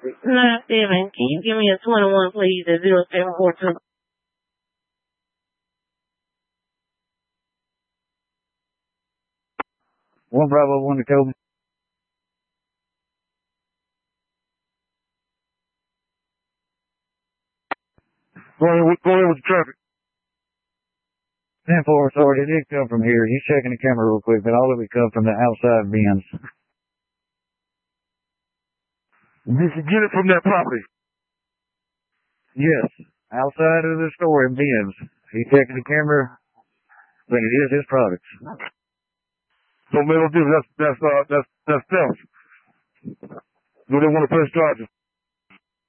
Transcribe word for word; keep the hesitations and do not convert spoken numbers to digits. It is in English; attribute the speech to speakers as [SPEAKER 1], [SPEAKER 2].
[SPEAKER 1] nine seven. Can you give me a twenty-one, please, at zero seven four two?
[SPEAKER 2] One Bravo, one to Kobe.
[SPEAKER 3] Go ahead with, go ahead with the traffic.
[SPEAKER 2] ten four, sorry, it did come from here. He's checking the camera real quick, but all of it comes from the outside bins.
[SPEAKER 3] Did you get it from that property?
[SPEAKER 2] Yes, outside of the store in bins. He's checking the camera, but it is his products.
[SPEAKER 3] So, man, don't do that's, that's, uh, that's, that's theft. Do they want to press charges?